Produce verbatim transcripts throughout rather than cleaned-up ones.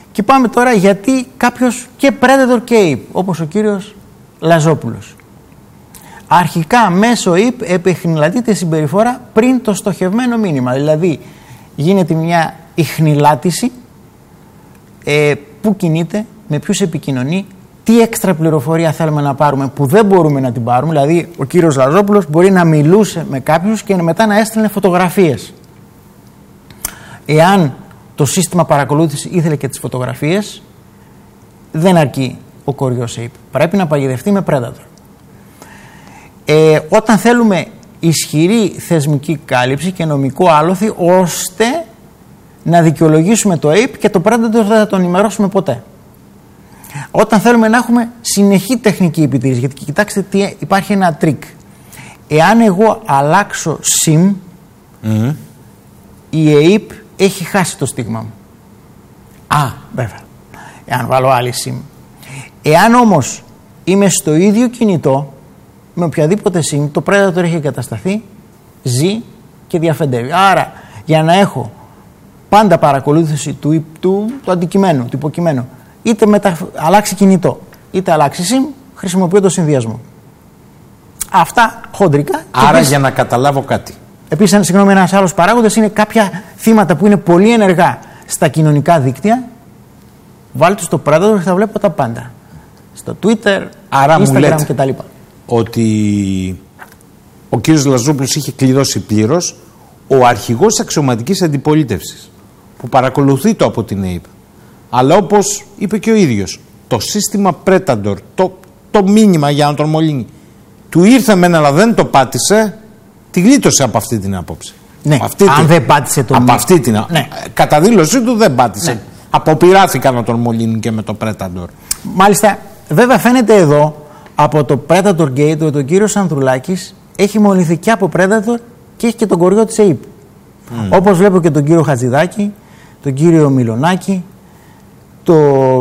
Και πάμε τώρα γιατί κάποιος και Predator και Ape, όπως ο κύριος Λαζόπουλος. Αρχικά μέσω Ape επεχνηλατείται συμπεριφορά πριν το στοχευμένο μήνυμα. Δηλαδή γίνεται μια ιχνηλάτηση ε, που κινείται, με ποιους επικοινωνεί, τι έξτρα πληροφορία θέλουμε να πάρουμε που δεν μπορούμε να την πάρουμε. Δηλαδή ο κύριος Λαζόπουλος μπορεί να μιλούσε με κάποιους και μετά να έστελνε φωτογραφίες. Εάν το σύστημα παρακολούθηση ήθελε και τις φωτογραφίες, δεν αρκεί ο κοριός Ape. Πρέπει να παγιδευτεί με Predator. Ε, όταν θέλουμε ισχυρή θεσμική κάλυψη και νομικό άλοθη, ώστε να δικαιολογήσουμε το Ape και το Predator δεν θα τον ενημερώσουμε ποτέ. Όταν θέλουμε να έχουμε συνεχή τεχνική επιτήρηση, γιατί κοιτάξτε τι, υπάρχει ένα τρίκ. Εάν εγώ αλλάξω SIM, mm-hmm. η Ape έχει χάσει το στίγμα μου. Α, βέβαια. Εάν βάλω άλλη SIM. Εάν όμως είμαι στο ίδιο κινητό, με οποιαδήποτε SIM, το Predator έχει εγκατασταθεί, ζει και διαφεντεύει. Άρα, για να έχω πάντα παρακολούθηση του, του, του αντικειμένου, του υποκειμένου, είτε μετα... αλλάξει κινητό, είτε αλλάξει SIM, χρησιμοποιώ το συνδυασμό. Αυτά χοντρικά. Άρα, επίσης, για να καταλάβω κάτι. Επίσης, συγγνώμη, ένας άλλος παράγοντας είναι κάποια θύματα που είναι πολύ ενεργά στα κοινωνικά δίκτυα. Βάλτε στο Predator και θα βλέπω τα πάντα. Στο Twitter, άρα Instagram κτλ. Ότι ο κύριος Λαζόπουλος είχε κλειδώσει πλήρως ο αρχηγός αξιωματικής αντιπολίτευσης που παρακολουθεί το από την Ape. Αλλά όπως είπε και ο ίδιος, το σύστημα Predator, το, το μήνυμα για να τον μολύνει, του ήρθε μεν αλλά δεν το πάτησε, τη γλίτωσε από αυτή την άποψη. Ναι, αυτή αν την, δεν πάτησε το από αυτή την ναι. κατά δήλωσή του δεν πάτησε. Ναι. Αποπειράθηκαν να τον μολύνουν και με το Predator. Μάλιστα, βέβαια φαίνεται εδώ από το Predator Gate ότι ο κύριος Ανδρουλάκης έχει μολυνθεί και από Predator και έχει και τον κοριό της Ape. Mm. Όπως βλέπω και τον κύριο Χατζηδάκη, τον κύριο Μιλονάκη, το...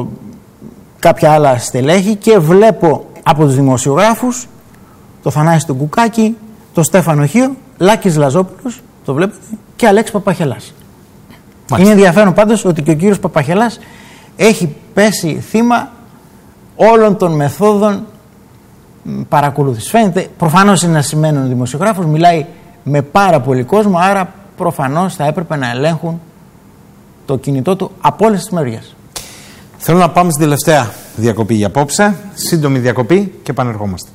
κάποια άλλα στελέχη, και βλέπω από τους δημοσιογράφους το Θανάση τον Κουκάκη, το Στέφανο Χίο, Λάκης Λαζόπουλος, το βλέπετε, και Αλέξη Παπαχελάς. Μάλιστα. Είναι ενδιαφέρον πάντως ότι και ο κύριος Παπαχελάς έχει πέσει θύμα όλων των μεθόδων παρακολούθησης. Φαίνεται, προφανώς είναι ένα σημαίνον δημοσιογράφος, μιλάει με πάρα πολύ κόσμο, άρα προφανώς θα έπρεπε να ελέγχουν το κινητό του από όλες τις μεριές. Θέλω να πάμε στην τελευταία διακοπή για απόψε, σύντομη διακοπή και επανερχόμαστε.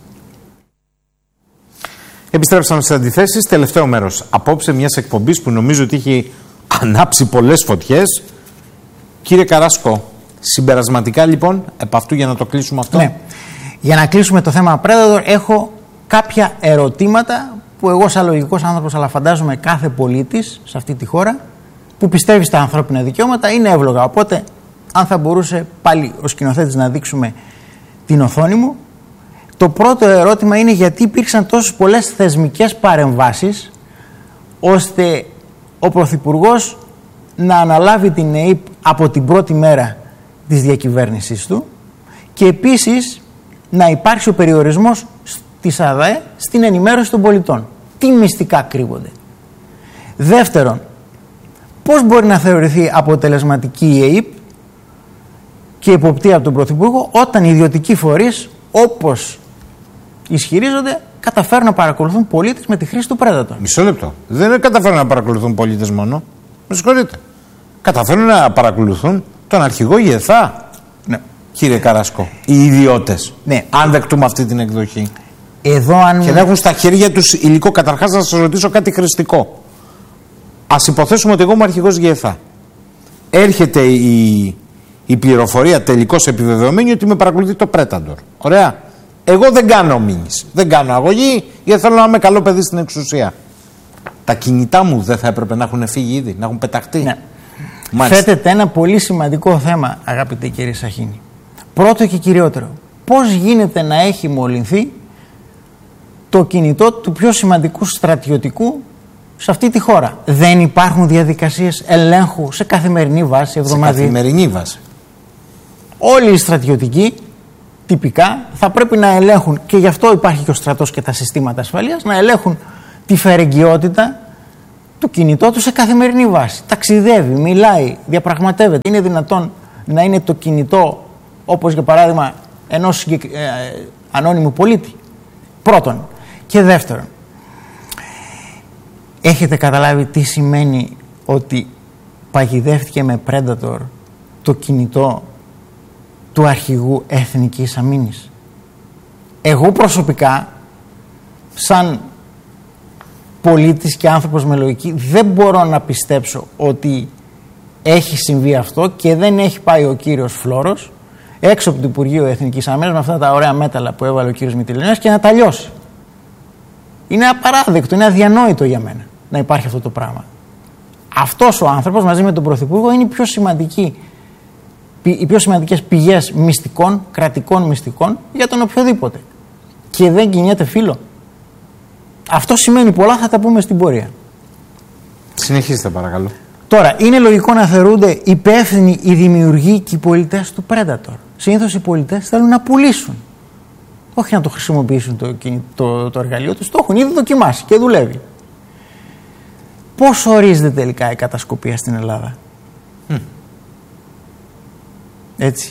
Επιστρέψαμε στις αντιθέσεις, τελευταίο μέρος απόψε μιας εκπομπής που νομίζω ότι έχει ανάψει πολλές φωτιές. Κύριε Καράσκο, συμπερασματικά λοιπόν, επ' αυτού για να το κλείσουμε αυτό. Ναι. Για να κλείσουμε το θέμα Predator, έχω κάποια ερωτήματα που εγώ σαν λογικός άνθρωπος, αλλά φαντάζομαι κάθε πολίτης σε αυτή τη χώρα που πιστεύει στα ανθρώπινα δικαιώματα, είναι εύλογα. Οπότε, αν θα μπορούσε πάλι ο σκηνοθέτης να δείξουμε την οθόνη μου. Το πρώτο ερώτημα είναι γιατί υπήρξαν τόσες πολλές θεσμικές παρεμβάσεις ώστε ο Πρωθυπουργός να αναλάβει την Ape από την πρώτη μέρα της διακυβέρνησής του και επίσης να υπάρξει ο περιορισμός της ΑΔΑΕ στην ενημέρωση των πολιτών. Τι μυστικά κρύβονται. Δεύτερον, πώς μπορεί να θεωρηθεί αποτελεσματική η Ape και εποπτεία από τον Πρωθυπουργό όταν οι ιδιωτικοί φορείς, όπως ισχυρίζονται, καταφέρουν να παρακολουθούν πολίτες με τη χρήση του Predator. Μισό λεπτό. Δεν καταφέρουν να παρακολουθούν πολίτες μόνο. Με συγχωρείτε. Καταφέρουν να παρακολουθούν τον αρχηγό ΓΕΘΑ. Ναι. Κύριε Καράσκο, οι ιδιώτες. Ναι. Αν δεκτούμε αυτή την εκδοχή. Εδώ αν... Και να έχουν στα χέρια τους υλικό. Καταρχάς να σας ρωτήσω κάτι χρηστικό. Ας υποθέσουμε ότι εγώ είμαι αρχηγός ΓΕΘΑ. Έρχεται η, η πληροφορία τελικώς επιβεβαιωμένη ότι με παρακολουθεί το Predator. Ωραία. Εγώ δεν κάνω μήνυση. Δεν κάνω αγωγή γιατί θέλω να είμαι καλό παιδί στην εξουσία. Τα κινητά μου δεν θα έπρεπε να έχουν φύγει ήδη, να έχουν πεταχτεί. Ναι. Θέτεται ένα πολύ σημαντικό θέμα, αγαπητέ κύριε Σαχίνη. Πρώτο και κυριότερο. Πώς γίνεται να έχει μολυνθεί το κινητό του πιο σημαντικού στρατιωτικού σε αυτή τη χώρα? Δεν υπάρχουν διαδικασίες ελέγχου σε καθημερινή βάση, εβδομαδία? Σε καθημερινή βάση. Όλοι οι στρατιωτικοί τυπικά θα πρέπει να ελέγχουν, και γι' αυτό υπάρχει και ο στρατός και τα συστήματα ασφαλείας, να ελέγχουν τη φερεγγιότητα του κινητό του σε καθημερινή βάση. Ταξιδεύει, μιλάει, διαπραγματεύεται. Είναι δυνατόν να είναι το κινητό, όπως για παράδειγμα ενός ε, ανώνυμου πολίτη? Πρώτον. Και δεύτερον, έχετε καταλάβει τι σημαίνει ότι παγιδεύτηκε με Predator το κινητό του αρχηγού Εθνικής Αμήνης? Εγώ προσωπικά, σαν πολίτης και άνθρωπος με λογική, δεν μπορώ να πιστέψω ότι έχει συμβεί αυτό και δεν έχει πάει ο κύριος Φλόρος έξω από το Υπουργείο Εθνικής Αμήνης με αυτά τα ωραία μέταλλα που έβαλε ο κύριος Μητυλινέας και να τα λιώσει. Είναι απαράδεκτο, είναι αδιανόητο για μένα να υπάρχει αυτό το πράγμα. Αυτός ο άνθρωπος μαζί με τον Πρωθυπουργό είναι η πιο σημαντική, οι πιο σημαντικές πηγές μυστικών, κρατικών μυστικών για τον οποιοδήποτε. Και δεν κινιέται φίλο. Αυτό σημαίνει πολλά, θα τα πούμε στην πορεία. Συνεχίστε παρακαλώ. Τώρα, είναι λογικό να θεωρούνται υπεύθυνοι οι δημιουργοί και οι πολιτές του Predator? Συνήθως οι πολιτές θέλουν να πουλήσουν. Όχι να το χρησιμοποιήσουν το, το, το εργαλείο τους, το έχουν ήδη δοκιμάσει και δουλεύει. Πώς ορίζεται τελικά η κατασκοπία στην Ελλάδα? Mm. Έτσι.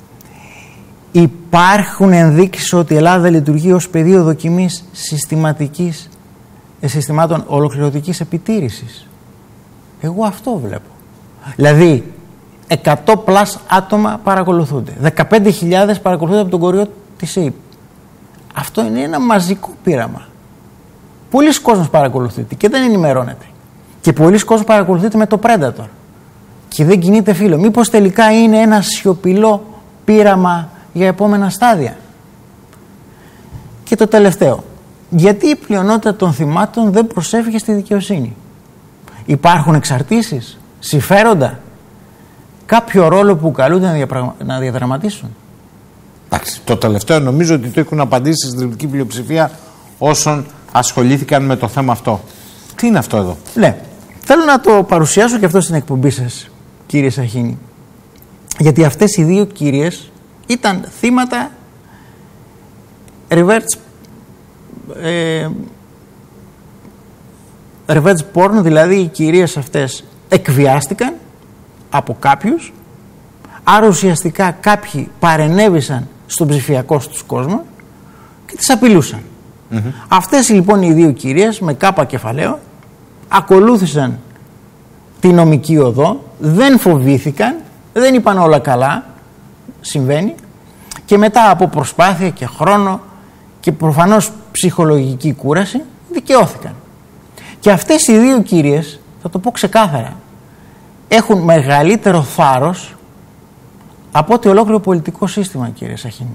Υπάρχουν ενδείξεις ότι η Ελλάδα λειτουργεί ως πεδίο δοκιμής συστηματικής, συστημάτων ολοκληρωτικής επιτήρησης? Εγώ αυτό βλέπω. Δηλαδή, εκατό πλας άτομα παρακολουθούνται. δεκαπέντε χιλιάδες παρακολουθούνται από τον κοριό της ΕΥΠ. Αυτό είναι ένα μαζικό πείραμα. Πολλοί κόσμος παρακολουθείται και δεν ενημερώνεται. Και πολλοί κόσμος παρακολουθείται με το Predator. Και δεν κινείται φίλο. Μήπως τελικά είναι ένα σιωπηλό πείραμα για επόμενα στάδια? Και το τελευταίο. Γιατί η πλειονότητα των θυμάτων δεν προσέφηκε στη δικαιοσύνη? Υπάρχουν εξαρτήσεις, συμφέροντα, κάποιο ρόλο που καλούνται να, διαπραγμα... να διαδραματίσουν? Εντάξει, το τελευταίο νομίζω ότι το έχουν απαντήσει στη συντριπτική πλειοψηφία όσων ασχολήθηκαν με το θέμα αυτό. Τι είναι αυτό εδώ? Ναι, θέλω να το παρουσιάσω και αυτό στην εκπομπή σας, κύριε Σαχίνη. Γιατί αυτές οι δύο κυρίες ήταν θύματα reverse, ε, revenge porn, δηλαδή οι κυρίες αυτές εκβιάστηκαν από κάποιους, άρα ουσιαστικά κάποιοι παρενέβησαν στον ψηφιακό τους κόσμο και τις απειλούσαν. Mm-hmm. Αυτές λοιπόν οι δύο κυρίες με κάπα κεφαλαίο ακολούθησαν τη νομική οδό, δεν φοβήθηκαν, δεν είπαν όλα καλά, συμβαίνει, και μετά από προσπάθεια και χρόνο και προφανώς ψυχολογική κούραση δικαιώθηκαν. Και αυτές οι δύο κυρίες, θα το πω ξεκάθαρα, έχουν μεγαλύτερο θάρρος από ότι ολόκληρο πολιτικό σύστημα, κύριε Σαχίνη.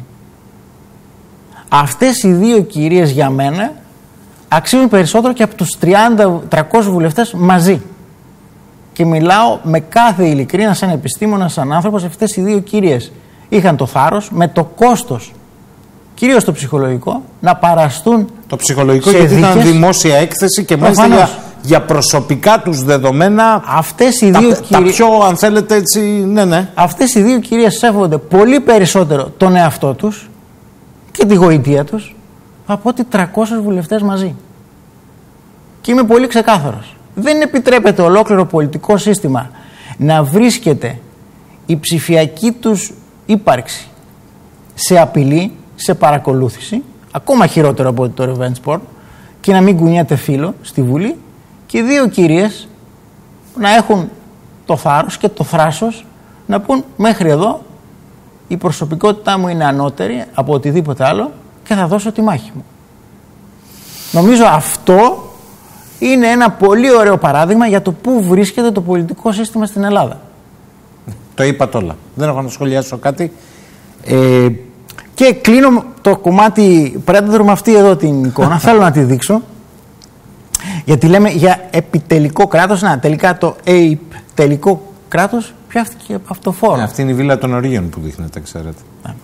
Αυτές οι δύο κυρίες για μένα αξίζουν περισσότερο και από τους τριάντα τριακόσιους βουλευτές μαζί. Και μιλάω με κάθε ειλικρίνα, σαν επιστήμονα, σαν άνθρωπος. Αυτές οι δύο κυρίες είχαν το θάρρος, με το κόστος, κυρίως το ψυχολογικό, να παραστούν. Το ψυχολογικό γιατί δίκες, ήταν δημόσια έκθεση και μάλιστα για, για προσωπικά τους δεδομένα. Αυτές οι δύο τα, κυρίες, τα πιο, αν θέλετε έτσι, ναι, ναι. Αυτές οι δύο κυρίες σέβονται πολύ περισσότερο τον εαυτό τους και τη γοητεία τους από ότι τριακόσιους βουλευτές μαζί. Και είμαι πολύ ξεκάθαρος. Δεν επιτρέπεται ολόκληρο πολιτικό σύστημα να βρίσκεται η ψηφιακή τους ύπαρξη σε απειλή, σε παρακολούθηση, ακόμα χειρότερο από το revenge porn, και να μην κουνιέται φύλλο στη Βουλή, και οι δύο κυρίες να έχουν το θάρρος και το θράσος να πούν μέχρι εδώ η προσωπικότητά μου είναι ανώτερη από οτιδήποτε άλλο και θα δώσω τη μάχη μου. Νομίζω αυτό είναι ένα πολύ ωραίο παράδειγμα για το πού βρίσκεται το πολιτικό σύστημα στην Ελλάδα. Το είπατε όλα. Δεν έχω να σχολιάσω κάτι. Ε, και κλείνω το κομμάτι Predator με αυτή εδώ την εικόνα. Θέλω να τη δείξω. Γιατί λέμε για επιτελικό κράτος. Να, τελικά το ΕΙΠ τελικό κράτος πιάστηκε από αυτοφόρο. Ε, αυτή είναι η βίλα των Ορίων που δείχνετε, ξέρετε.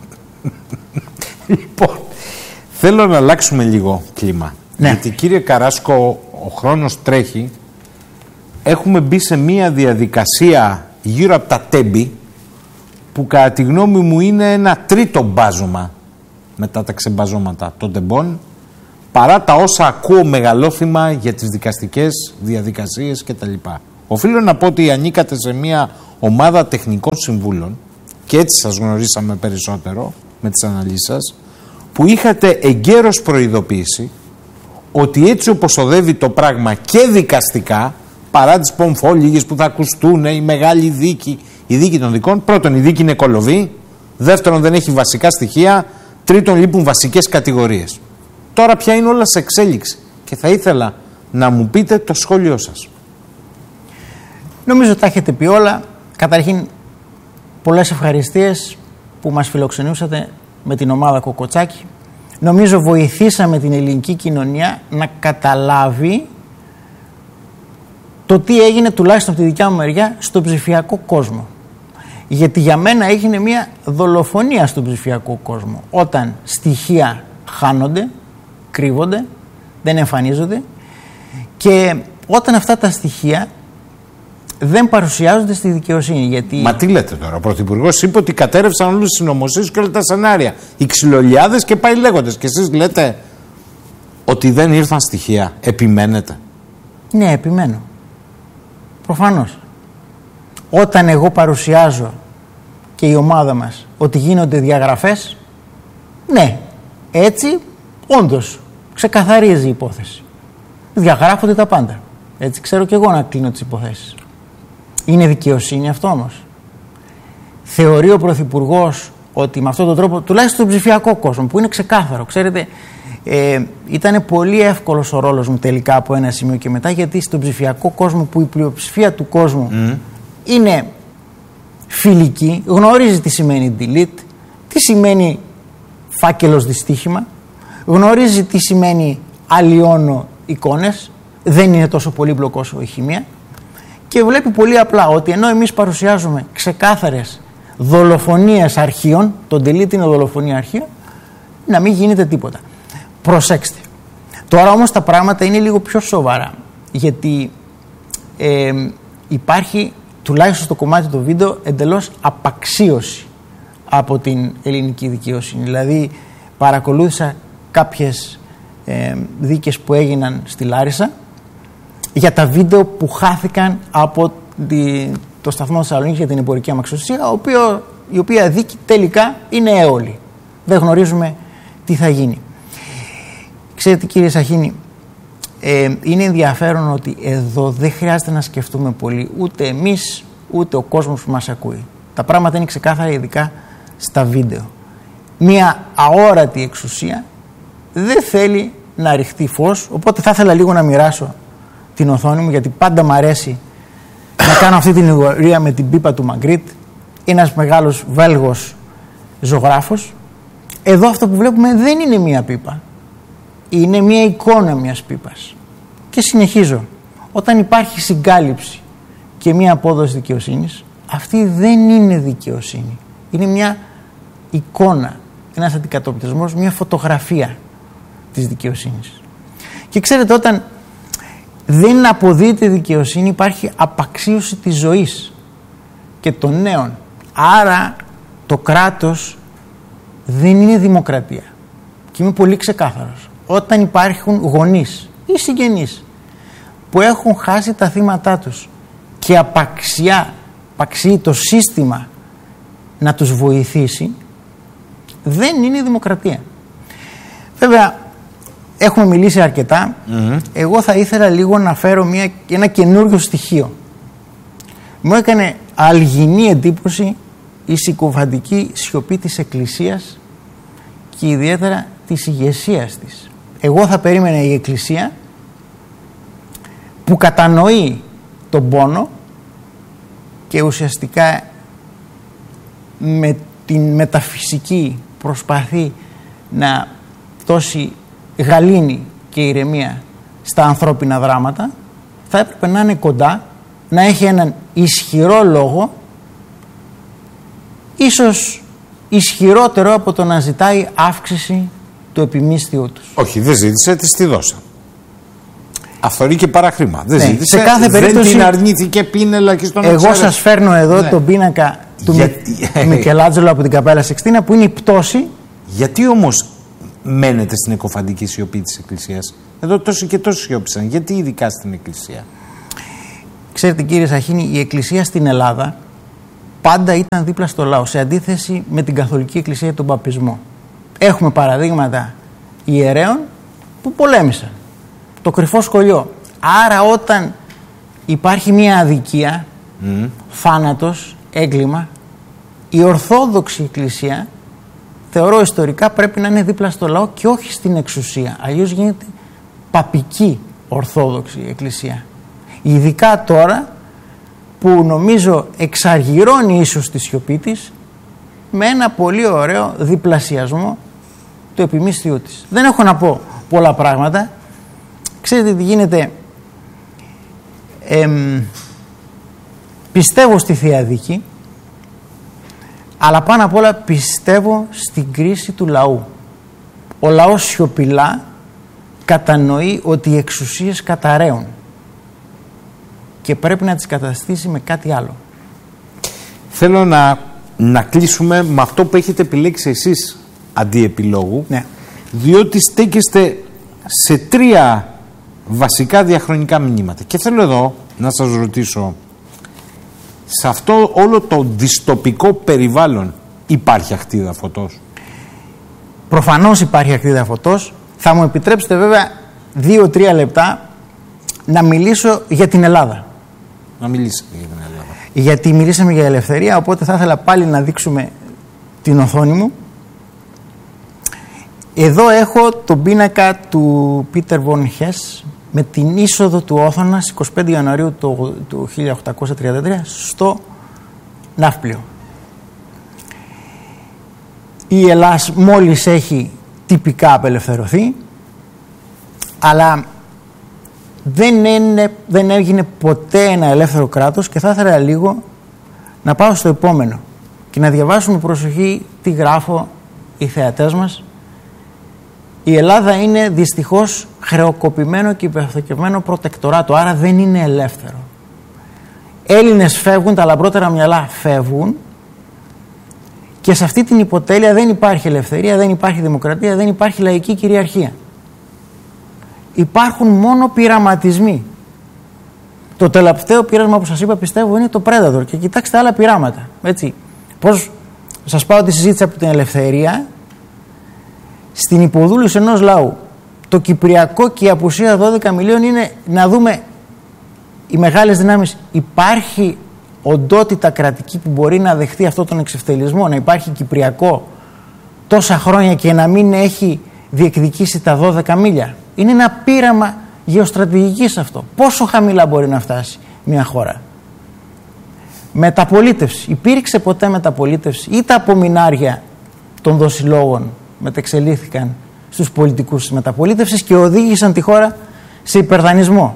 Λοιπόν, θέλω να αλλάξουμε λίγο κλίμα. Ναι. Γιατί κύριε Καράσκο, ο χρόνος τρέχει. Έχουμε μπει σε μία διαδικασία γύρω από τα τέμπη που κατά τη γνώμη μου είναι ένα τρίτο μπάζωμα μετά τα ξεμπαζώματα των τεμπών, παρά τα όσα ακούω μεγαλόθυμα για τις δικαστικές διαδικασίες κτλ. Οφείλω να πω ότι ανήκατε σε μια ομάδα τεχνικών συμβούλων και έτσι σας γνωρίσαμε περισσότερο με τις αναλύσεις σας, που είχατε εγκαίρως προειδοποιήσει ότι έτσι όπως οδεύει το πράγμα και δικαστικά, παρά τις πομφόλιγες που θα ακουστούν, η μεγάλη δίκη, η δίκη των δικών, πρώτον η δίκη είναι κολοβή, δεύτερον δεν έχει βασικά στοιχεία, τρίτον λείπουν βασικές κατηγορίες. Τώρα πια είναι όλα σε εξέλιξη και θα ήθελα να μου πείτε το σχόλιο σας. Νομίζω τα έχετε πει όλα. Καταρχήν, πολλές ευχαριστίες που μας φιλοξενούσατε με την ομάδα Κοκοτσάκη. Νομίζω βοηθήσαμε την ελληνική κοινωνία να καταλάβει το τι έγινε, τουλάχιστον από τη δικιά μου μεριά, στον ψηφιακό κόσμο. Γιατί για μένα έγινε μια δολοφονία στον ψηφιακό κόσμο. Όταν στοιχεία χάνονται, κρύβονται, δεν εμφανίζονται και όταν αυτά τα στοιχεία δεν παρουσιάζονται στη δικαιοσύνη. Γιατί... Μα τι λέτε τώρα, ο Πρωθυπουργός είπε ότι κατέρευσαν όλους τους συνωμοσίες και όλα τα σενάρια. Οι ξυλολιάδες και πάει λέγοντας. Και εσείς λέτε ότι δεν ήρθαν στοιχεία. Επιμένετε? Ναι, επιμένω. Προφανώς. Όταν εγώ παρουσιάζω και η ομάδα μας ότι γίνονται διαγραφές, ναι, έτσι όντως ξεκαθαρίζει η υπόθεση. Διαγράφονται τα πάντα. Έτσι ξέρω και εγώ να κλείνω τις υποθέσεις. Είναι δικαιοσύνη αυτό όμως? Θεωρεί ο Πρωθυπουργός ότι με αυτόν τον τρόπο, τουλάχιστον στον ψηφιακό κόσμο, που είναι ξεκάθαρο, ξέρετε, ε, ήταν πολύ εύκολος ο ρόλος μου τελικά από ένα σημείο και μετά, γιατί στον ψηφιακό κόσμο που η πλειοψηφία του κόσμου mm. είναι φιλική, γνωρίζει τι σημαίνει delete, τι σημαίνει φάκελος δυστύχημα, γνωρίζει τι σημαίνει αλλοιώνω εικόνες, δεν είναι τόσο πολύπλοκο όσο η χημεία και βλέπει πολύ απλά ότι ενώ εμείς παρουσιάζουμε ξεκάθαρες δολοφονίες αρχείων, το delete είναι δολοφονία αρχείων, να μην γίνεται τίποτα. Προσέξτε. Τώρα όμως τα πράγματα είναι λίγο πιο σοβαρά, γιατί ε, υπάρχει τουλάχιστον στο κομμάτι του βίντεο εντελώς απαξίωση από την ελληνική δικαιοσύνη. Δηλαδή παρακολούθησα κάποιες ε, δίκες που έγιναν στη Λάρισα για τα βίντεο που χάθηκαν από τη, το σταθμό Θεσσαλονίκης για την εμπορική αμαξοστοιχεία, η οποία δίκη τελικά είναι έολη. Δεν γνωρίζουμε τι θα γίνει. Ξέρετε κύριε Σαχίνη, ε, είναι ενδιαφέρον ότι εδώ δεν χρειάζεται να σκεφτούμε πολύ, ούτε εμείς ούτε ο κόσμος που μας ακούει. Τα πράγματα είναι ξεκάθαρα, ειδικά στα βίντεο. Μία αόρατη εξουσία δεν θέλει να ρηχτεί φως, οπότε θα ήθελα λίγο να μοιράσω την οθόνη μου, γιατί πάντα μου αρέσει να κάνω αυτή την ηγορία με την πίπα του Μαγκρίτ, ένας μεγάλος Βέλγος ζωγράφος. Εδώ αυτό που βλέπουμε δεν είναι μία πίπα, είναι μία εικόνα μιας πίπας. Και συνεχίζω. Όταν υπάρχει συγκάλυψη και μία απόδοση δικαιοσύνης, αυτή δεν είναι δικαιοσύνη. Είναι μια εικόνα, ένας αντικατοπτρισμός, μια φωτογραφία της δικαιοσύνης. Και ξέρετε, όταν δεν αποδίδεται δικαιοσύνη, υπάρχει απαξίωση της ζωής και των νέων. Άρα το κράτος δεν είναι δημοκρατία. Και είμαι πολύ ξεκάθαρος. Όταν υπάρχουν γονείς ή συγγενείς που έχουν χάσει τα θύματά τους και απαξιά, απαξιεί το σύστημα να τους βοηθήσει, δεν είναι δημοκρατία. Βέβαια, έχουμε μιλήσει αρκετά. Mm-hmm. Εγώ θα ήθελα λίγο να φέρω μια, ένα καινούριο στοιχείο. Μου έκανε αλγινή εντύπωση η συκοφαντική σιωπή της Εκκλησίας και ιδιαίτερα της ηγεσίας της. Εγώ θα περίμενα η Εκκλησία που κατανοεί τον πόνο και ουσιαστικά με την μεταφυσική προσπαθεί να δώσει γαλήνη και ηρεμία στα ανθρώπινα δράματα, θα έπρεπε να είναι κοντά, να έχει έναν ισχυρό λόγο, ίσως ισχυρότερο από το να ζητάει αύξηση του επιμίσθιου τους. Όχι, δεν ζήτησε, της τη δώσα. Αυθορεί και παραχρήμα. Δεν ναι, ζήτησε, σε κάθε περίπτωση, δεν την αρνήθηκε πίνελα και στον εξάρετο. Εγώ σας φέρνω εδώ ναι. τον πίνακα του Για... Μικελάντζελο από την Καπέλα Σεξτίνα, που είναι η πτώση. Γιατί όμως μένετε στην εκοφαντική σιωπή της Εκκλησίας? Εδώ τόσοι και τόσοι σιώπησαν. Γιατί ειδικά στην Εκκλησία? Ξέρετε κύριε Σαχίνη, η Εκκλησία στην Ελλάδα πάντα ήταν δίπλα στο λαό, σε αντίθεση με την Καθολική Εκκλησία και τον Παπισμό. Έχουμε παραδείγματα ιερέων που πολέμησαν. Το κρυφό σκολιό. Άρα όταν υπάρχει μια αδικία, mm. θάνατος, έγκλημα, η Ορθόδοξη Εκκλησία, θεωρώ ιστορικά, πρέπει να είναι δίπλα στο λαό και όχι στην εξουσία. Αλλιώς γίνεται παπική Ορθόδοξη Εκκλησία. Ειδικά τώρα που νομίζω εξαργυρώνει ίσως τη σιωπή της με ένα πολύ ωραίο διπλασιασμό του επιμίσθιου της. Δεν έχω να πω πολλά πράγματα. Ξέρετε τι γίνεται. Εμ, πιστεύω στη Θεία Δίκη, αλλά πάνω απ' όλα πιστεύω στην κρίση του λαού. Ο λαός σιωπηλά κατανοεί ότι οι εξουσίες καταραίουν και πρέπει να τις καταστήσει με κάτι άλλο. Θέλω να, να κλείσουμε με αυτό που έχετε επιλέξει εσείς αντί επιλόγου, ναι. Διότι στέκεστε σε τρία βασικά διαχρονικά μηνύματα. Και θέλω εδώ να σας ρωτήσω, σε αυτό όλο το δυστοπικό περιβάλλον υπάρχει αχτίδα φωτός? Προφανώς υπάρχει αχτίδα φωτός. Θα μου επιτρέψετε βέβαια δύο-τρία λεπτά να μιλήσω για την Ελλάδα. Να μιλήσετε για την Ελλάδα. Γιατί μιλήσαμε για ελευθερία, οπότε θα ήθελα πάλι να δείξουμε την οθόνη μου. Εδώ έχω τον πίνακα του Πίτερ Βον Χες με την είσοδο του Όθωνα στις είκοσι πέντε Ιανουαρίου του, του χίλια οκτακόσια τριάντα τρία στο Ναύπλιο. Η Ελλάς μόλις έχει τυπικά απελευθερωθεί, αλλά δεν, είναι, δεν έγινε ποτέ ένα ελεύθερο κράτος και θα ήθελα λίγο να πάω στο επόμενο και να διαβάσουμε προσοχή τι γράφω οι θεατές μας. Η Ελλάδα είναι δυστυχώς χρεοκοπημένο και υπερθοκευμένο προτεκτοράτο, άρα δεν είναι ελεύθερο. Έλληνες φεύγουν, τα λαμπρότερα μυαλά φεύγουν και σε αυτή την υποτέλεια δεν υπάρχει ελευθερία, δεν υπάρχει δημοκρατία, δεν υπάρχει λαϊκή κυριαρχία. Υπάρχουν μόνο πειραματισμοί. Το τελευταίο πείρασμα που σας είπα πιστεύω είναι το Predator και κοιτάξτε άλλα πειράματα. Έτσι. Πώς σας πάω τη συζήτηση από την ελευθερία στην υποδούλωση ενός λαού. Το Κυπριακό και η απουσία δώδεκα μιλίων είναι να δούμε οι μεγάλες δυνάμεις. Υπάρχει οντότητα κρατική που μπορεί να δεχτεί αυτόν τον εξευτελισμό, να υπάρχει Κυπριακό τόσα χρόνια και να μην έχει διεκδικήσει τα δώδεκα μίλια? Είναι ένα πείραμα γεωστρατηγικής αυτό. Πόσο χαμηλά μπορεί να φτάσει μια χώρα? Μεταπολίτευση. Υπήρξε ποτέ μεταπολίτευση? Ή τα απομεινάρια των δοσιλόγων μετεξελίχθηκαν στους πολιτικούς της μεταπολίτευσης και οδήγησαν τη χώρα σε υπερδανισμό?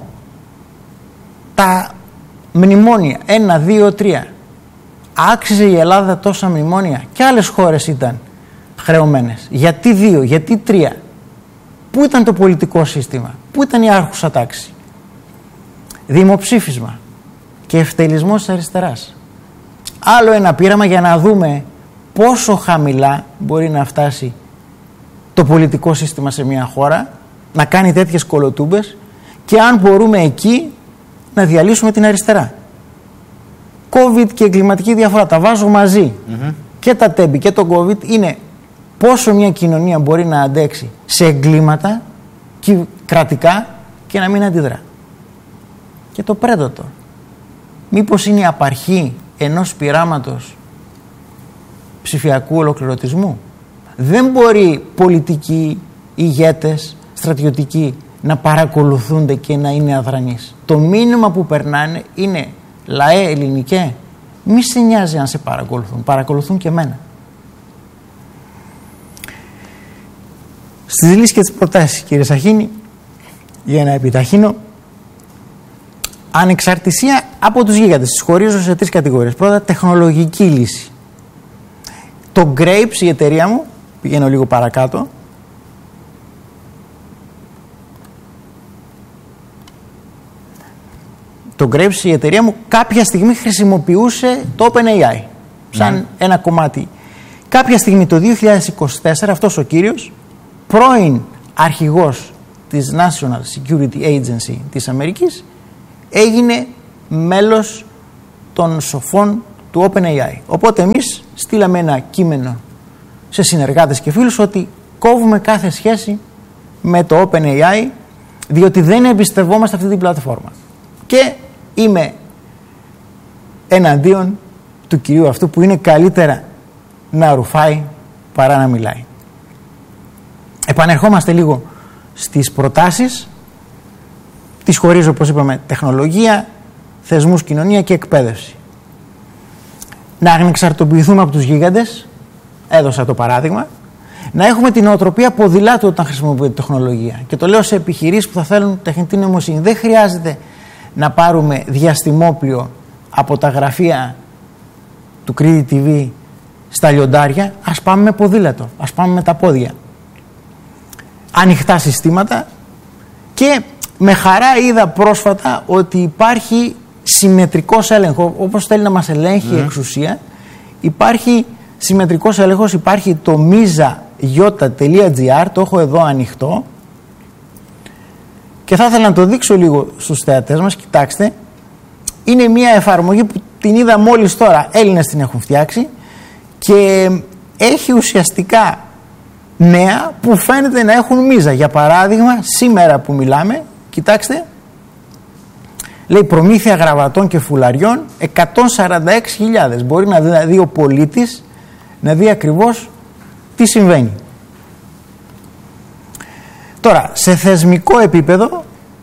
Τα μνημόνια, ένα, δύο, τρία. Άξιζε η Ελλάδα τόσα μνημόνια? Και άλλες χώρες ήταν χρεωμένες. Γιατί δύο, γιατί τρία? Πού ήταν το πολιτικό σύστημα? Πού ήταν η άρχουσα τάξη? Δημοψήφισμα και ευτελισμός της αριστεράς. Άλλο ένα πείραμα για να δούμε πόσο χαμηλά μπορεί να φτάσει το πολιτικό σύστημα σε μια χώρα, να κάνει τέτοιες κολοτούμπες και αν μπορούμε εκεί να διαλύσουμε την αριστερά. COVID και εγκληματική διαφορά, τα βάζω μαζί. Mm-hmm. Και τα τέμπη και το COVID είναι πόσο μια κοινωνία μπορεί να αντέξει σε εγκλήματα κρατικά και να μην αντιδρά. Και το Predator. Μήπως είναι η απαρχή ενός πειράματος ψηφιακού ολοκληρωτισμού? Δεν μπορεί πολιτικοί, ηγέτες, στρατιωτικοί να παρακολουθούνται και να είναι αδρανείς. Το μήνυμα που περνάνε είναι λαέ ελληνικέ, μη σε νοιάζει αν σε παρακολουθούν, παρακολουθούν και εμένα. Στις λύσεις και τις προτάσεις, κύριε Σαχίνη, για να επιταχύνω, ανεξαρτησία από τους γίγαντες. Τις χωρίζω σε τρεις κατηγορίες. Πρώτα, τεχνολογική λύση. Το Grapes, η εταιρεία μου, πηγαίνω λίγο παρακάτω, το Grapes, η εταιρεία μου, κάποια στιγμή χρησιμοποιούσε το OpenAI σαν ναι. ένα κομμάτι. Κάποια στιγμή το δύο χιλιάδες είκοσι τέσσερα αυτός ο κύριος, πρώην αρχηγός της National Security Agency της Αμερικής, έγινε μέλος των σοφών του του OpenAI. Οπότε εμείς στείλαμε ένα κείμενο σε συνεργάτες και φίλους ότι κόβουμε κάθε σχέση με το OpenAI, διότι δεν εμπιστευόμαστε αυτή την πλατφόρμα. Και είμαι εναντίον του κυρίου αυτού που είναι καλύτερα να ρουφάει παρά να μιλάει. Επανερχόμαστε λίγο στις προτάσεις. Τις χωρίζω, όπως είπαμε, τεχνολογία, θεσμούς, κοινωνία και εκπαίδευση. Να ανεξαρτοποιηθούμε από τους γίγαντες, έδωσα το παράδειγμα. Να έχουμε την νοοτροπία ποδηλάτου όταν χρησιμοποιούμε τεχνολογία. Και το λέω σε επιχειρήσεις που θα θέλουν τεχνητή νοημοσύνη. Δεν χρειάζεται να πάρουμε διαστημόπλιο από τα γραφεία του Κρήτη τι βι στα λιοντάρια. Ας πάμε με ποδήλατο, ας πάμε με τα πόδια. Ανοιχτά συστήματα. Και με χαρά είδα πρόσφατα ότι υπάρχει συμμετρικός έλεγχος, όπως θέλει να μας ελέγχει η mm. εξουσία. Υπάρχει συμμετρικός έλεγχος, υπάρχει το μίζα γιώτα τελεία τζι άρ, το έχω εδώ ανοιχτό και θα ήθελα να το δείξω λίγο στους θεατές μας. Κοιτάξτε, είναι μια εφαρμογή που την είδα μόλις τώρα, Έλληνες την έχουν φτιάξει και έχει ουσιαστικά νέα που φαίνεται να έχουν μίζα. Για παράδειγμα, σήμερα που μιλάμε, κοιτάξτε, λέει προμήθεια γραβατών και φουλαριών εκατόν σαράντα έξι χιλιάδες. Μπορεί να δει ο πολίτης, να δει ακριβώς τι συμβαίνει. Τώρα, σε θεσμικό επίπεδο,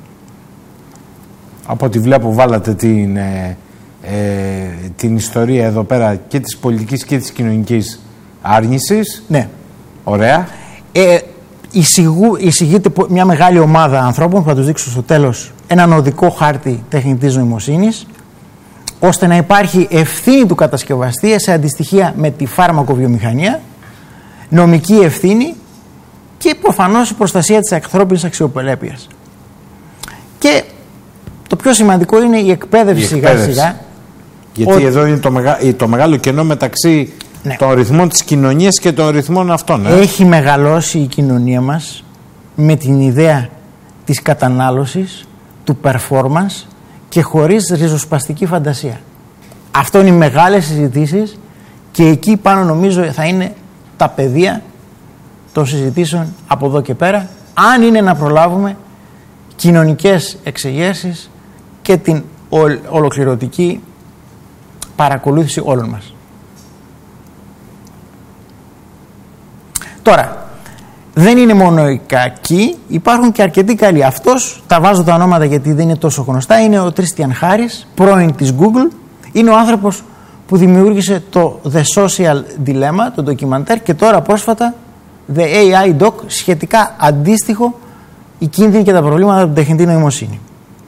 από ό,τι βλέπω βάλατε την, ε, ε, την ιστορία εδώ πέρα και της πολιτικής και της κοινωνικής άρνησης. Ναι. Ωραία. Ε, εισηγού, εισηγείται μια μεγάλη ομάδα ανθρώπων που θα τους δείξω στο τέλος έναν οδικό χάρτη τεχνητής νοημοσύνης, ώστε να υπάρχει ευθύνη του κατασκευαστή σε αντιστοιχεία με τη φάρμακοβιομηχανία, νομική ευθύνη και προφανώς η προστασία της ανθρώπινης αξιοπρέπειας. Και το πιο σημαντικό είναι η εκπαίδευση σιγά σιγά. Γιατί ο... εδώ είναι το, μεγα... το μεγάλο κενό μεταξύ ναι. των ρυθμών της κοινωνίας και των ρυθμών αυτών. Ε? Έχει μεγαλώσει η κοινωνία μας με την ιδέα της κατανάλωσης, του performance και χωρίς ριζοσπαστική φαντασία. Αυτό είναι οι μεγάλες συζητήσεις και εκεί πάνω νομίζω θα είναι τα πεδία των συζητήσεων από εδώ και πέρα, αν είναι να προλάβουμε κοινωνικές εξεγέρσεις και την ολοκληρωτική παρακολούθηση όλων μας. Τώρα, δεν είναι μόνο οι κακοί, υπάρχουν και αρκετοί καλοί. Αυτός, τα βάζω τα ονόματα γιατί δεν είναι τόσο γνωστά, είναι ο Τριστιαν Χάρις, πρώην της Google. Είναι ο άνθρωπος που δημιούργησε το The Social Dilemma, το ντοκιμαντέρ, και τώρα πρόσφατα The έι άι Doc, σχετικά αντίστοιχο, οι κίνδυνοι και τα προβλήματα από την τεχνητή νοημοσύνη.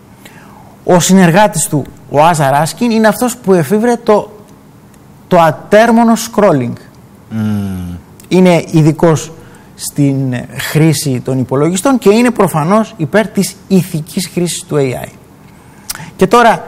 Ο συνεργάτης του, ο Άζαρ Άσκιν, είναι αυτός που εφήβρε το, το ατέρμονο scrolling. Mm. Είναι ειδικός στην χρήση των υπολογιστών και είναι προφανώς υπέρ της ηθικής χρήσης του έι άι. Και τώρα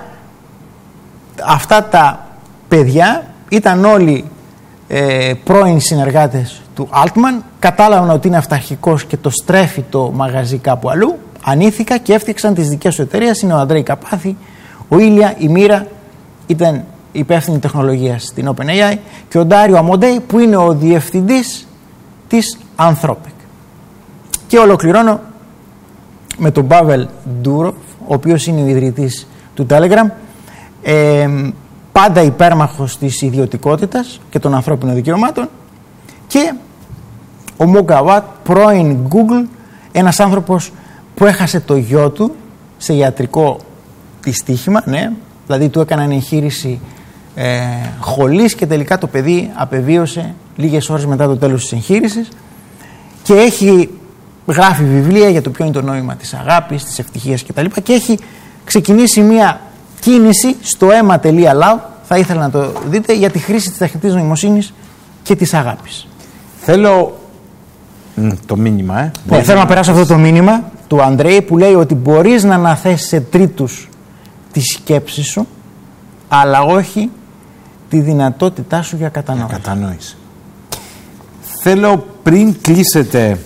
αυτά τα παιδιά ήταν όλοι ε, πρώην συνεργάτες του Altman, κατάλαβαν ότι είναι αυταρχικός και το στρέφει το μαγαζί κάπου αλλού, ανήθηκα και έφτιαξαν τις δικές του εταιρείες. Είναι ο Αντρέι Καπάθη, ο Ήλια, η Μοίρα ήταν υπεύθυνη τεχνολογίας στην OpenAI και ο Ντάριο Αμοντέι που είναι ο διευθυντής της Anthropic. Και ολοκληρώνω με τον Πάβελ Ντούροφ, ο οποίος είναι ο ιδρυτής του Telegram, ε, πάντα υπέρμαχος της ιδιωτικότητας και των ανθρώπινων δικαιωμάτων, και ο Μογκαβάτ, πρώην Google, ένας άνθρωπος που έχασε το γιο του σε ιατρικό δυστύχημα, ναι, δηλαδή του έκαναν εγχείρηση ε, χολής και τελικά το παιδί απεβίωσε λίγες ώρες μετά το τέλος της εγχείρησης και έχει γράφει βιβλία για το ποιο είναι το νόημα της αγάπης, της ευτυχίας κτλ. Και έχει ξεκινήσει μια κίνηση στο αίμα τελεία love, θα ήθελα να το δείτε, για τη χρήση της τεχνητής νοημοσύνης και της αγάπης. Θέλω mm, το μήνυμα, ε. Ναι, θέλω να περάσω αυτό το μήνυμα του Αντρέη που λέει ότι μπορείς να αναθέσεις σε τρίτους τη σκέψη σου, αλλά όχι τη δυνατότητά σου για κατανόηση. Για κατανόηση. Θέλω πριν κλείσετε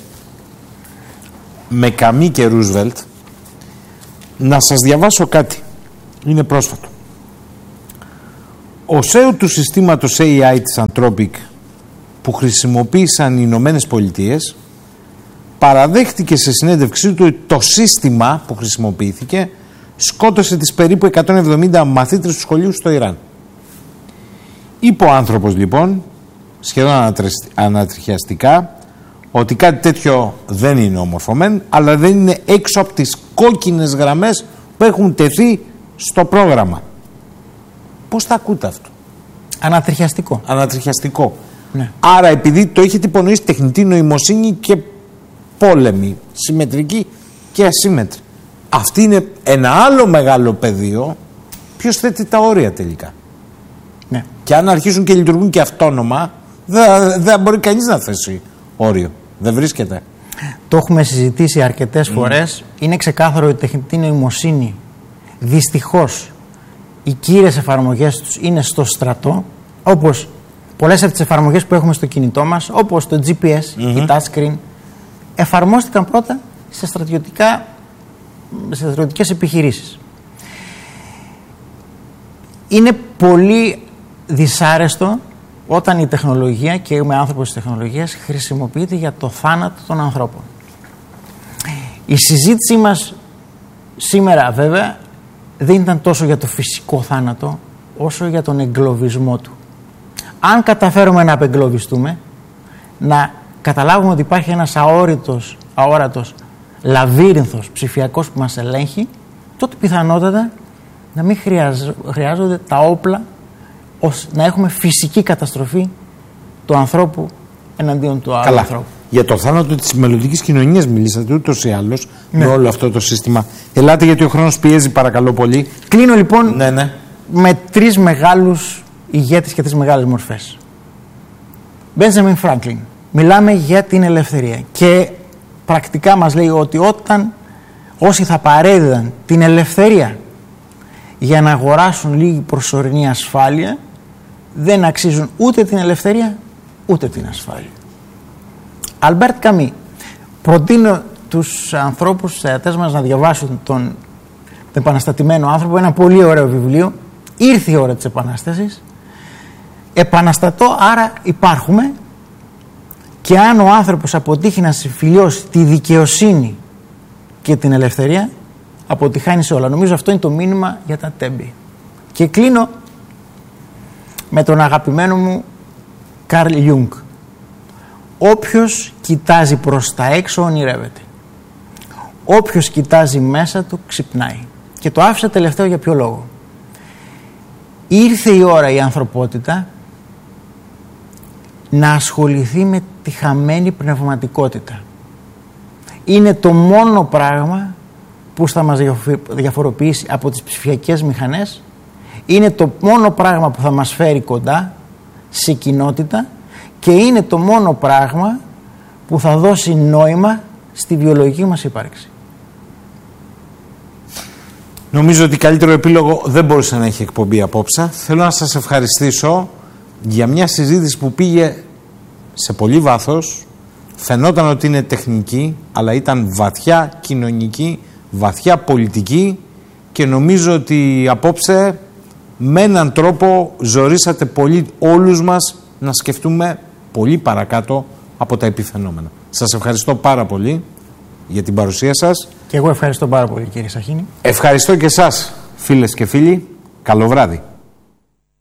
με Καμί και Ρούσβελτ να σας διαβάσω κάτι. Είναι πρόσφατο. Ο σι ι ο του συστήματος έι άι της Anthropic που χρησιμοποίησαν οι Ηνωμένες Πολιτείες παραδέχτηκε σε συνέντευξή του ότι το σύστημα που χρησιμοποιήθηκε σκότωσε τις περίπου εκατόν εβδομήντα μαθήτρες του σχολείου στο Ιράν. Είπε ο άνθρωπος λοιπόν, σχεδόν ανατριχιαστικά, ότι κάτι τέτοιο δεν είναι ομορφωμένο, αλλά δεν είναι έξω από τις κόκκινες γραμμές που έχουν τεθεί στο πρόγραμμα. Πώς θα ακούτε αυτό? Ανατριχιαστικό. Ανατριχιαστικό. Ναι. Άρα επειδή το έχετε υπονοήσει τεχνητή νοημοσύνη και πόλεμη, συμμετρική και ασύμμετρη. Αυτή είναι ένα άλλο μεγάλο πεδίο. Ποιος θέτει τα όρια τελικά? Ναι. Και αν αρχίσουν και λειτουργούν και αυτόνομα, δεν δε μπορεί κανείς να θέσει όριο. Δεν βρίσκεται. Το έχουμε συζητήσει αρκετές mm. φορές. Είναι ξεκάθαρο ότι η τεχνητή νοημοσύνη, δυστυχώς, οι κύριες εφαρμογές τους είναι στο στρατό, όπως πολλές από τις εφαρμογές που έχουμε στο κινητό μας, όπως το τζι πι ες, mm-hmm. η touchscreen, εφαρμόστηκαν πρώτα σε, στρατιωτικά, σε στρατιωτικές επιχειρήσεις. Είναι πολύ δυσάρεστο όταν η τεχνολογία, και είμαι άνθρωπος της τεχνολογίας, χρησιμοποιείται για το θάνατο των ανθρώπων. Η συζήτησή μας σήμερα βέβαια δεν ήταν τόσο για το φυσικό θάνατο όσο για τον εγκλωβισμό του. Αν καταφέρουμε να απεγκλωβιστούμε, να καταλάβουμε ότι υπάρχει ένας αόριτος, αόρατος λαβύρινθος ψηφιακός που μας ελέγχει, τότε πιθανότατα να μην χρειάζονται τα όπλα ώστε να έχουμε φυσική καταστροφή του ανθρώπου εναντίον του άλλου ανθρώπου. Για το θάνατο της μελλοντικής κοινωνίας μιλήσατε ούτως ή άλλως, ναι, με όλο αυτό το σύστημα. Ελάτε γιατί ο χρόνος πιέζει, παρακαλώ πολύ. Κλείνω λοιπόν ναι, ναι. με τρεις μεγάλους ηγέτες και τρεις μεγάλες μορφές. Μπέντζαμιν Φράγκλιν. Μιλάμε για την ελευθερία και πρακτικά μας λέει ότι όταν όσοι θα παρέδιδαν την ελευθερία για να αγοράσουν λίγη προσωρινή ασφάλεια, δεν αξίζουν ούτε την ελευθερία ούτε την ασφάλεια. Αλμπέρτ Καμί. Προτείνω τους ανθρώπους, τους θεατές μας, να διαβάσουν τον, τον επαναστατημένο άνθρωπο, ένα πολύ ωραίο βιβλίο. Ήρθε η ώρα της επανάστασης. Επαναστατώ, άρα υπάρχουμε, και αν ο άνθρωπος αποτύχει να συμφιλιώσει τη δικαιοσύνη και την ελευθερία, αποτυχάνει σε όλα. Νομίζω αυτό είναι το μήνυμα για τα τέμπη. Και κλείνω με τον αγαπημένο μου Καρλ Γιούγκ. Όποιος κοιτάζει προς τα έξω ονειρεύεται. Όποιος κοιτάζει μέσα του ξυπνάει. Και το άφησα τελευταίο για ποιο λόγο? Ήρθε η ώρα η ανθρωπότητα να ασχοληθεί με τη χαμένη πνευματικότητα. Είναι το μόνο πράγμα που θα μας διαφοροποιήσει από τις ψηφιακές μηχανές. Είναι το μόνο πράγμα που θα μας φέρει κοντά σε κοινότητα και είναι το μόνο πράγμα που θα δώσει νόημα στη βιολογική μας ύπαρξη. Νομίζω ότι καλύτερο επίλογο δεν μπορούσε να έχει εκπομπή απόψε. Θέλω να σας ευχαριστήσω για μια συζήτηση που πήγε σε πολύ βάθος. Φαινόταν ότι είναι τεχνική, αλλά ήταν βαθιά κοινωνική, βαθιά πολιτική, και νομίζω ότι απόψε με έναν τρόπο ζορίσατε πολύ όλους μας να σκεφτούμε πολύ παρακάτω από τα επιφαινόμενα. Σας ευχαριστώ πάρα πολύ για την παρουσία σας. Και εγώ ευχαριστώ πάρα πολύ, κύριε Σαχίνη. Ευχαριστώ και εσάς, φίλες και φίλοι. Καλό βράδυ.